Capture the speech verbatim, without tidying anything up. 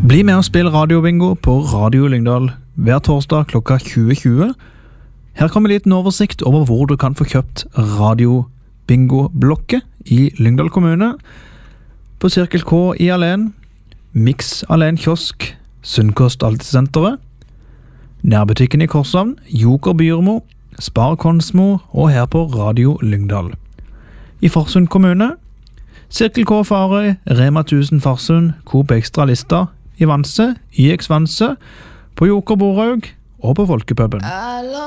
Bli med og spill radiobingo på Radio Lyngdal hver torsdag klokka tjue tjue. Her kommer en liten oversikt over hvor du kan få kjøpt radiobingo-blokket i Lyngdal kommune. På Cirkel K i Alen, Mix Alen Kiosk, Sunnkost Altesenteret, nærbutikken i Korshavn, Joker Byrmo, Spar Konsmo og her på Radio Lyngdal. I Farsund kommune, Cirkel K Farøy, Rema tusen Farsund, Coop Extra Lista, i Vanse, I X Vanse, på Joker Boraug og på Folkepubben.